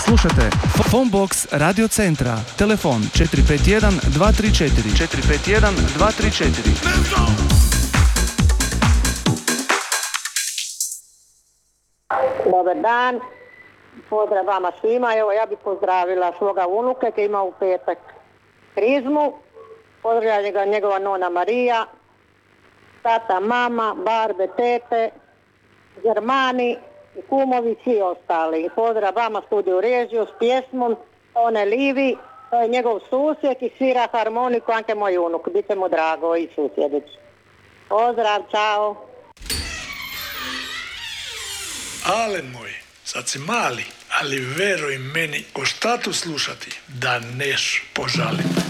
Slušajte Phonebox Radio Centra. Telefon 451 234 451 234. Dobar dan, pozdrav vama svima. Evo, ja bih pozdravila svoga unuke koji ima u petak krizmu. Pozdravlja ga njegova nona Marija, tata, mama, barbe, tete, Germani, kumovi, svi ostali. I pozdrav vama studiju režiju s pjesmom One Livi, to je njegov susjed i svira harmoniku, anke moj unuk. Biće mu drago i susjedić. Pozdrav, čao. Alen moj, sad si mali, ali veruj meni, ko šta tu slušati, da neš požalim.